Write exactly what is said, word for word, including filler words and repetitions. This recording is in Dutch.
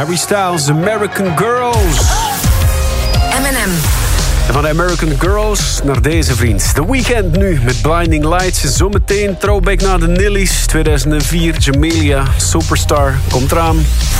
Harry Styles, American Girls. M en M. En van de American Girls naar deze vriend. The Weeknd nu met Blinding Lights. Zometeen throwback naar de Nillies. tweeduizend vier, Jamelia, Superstar. Komt eraan.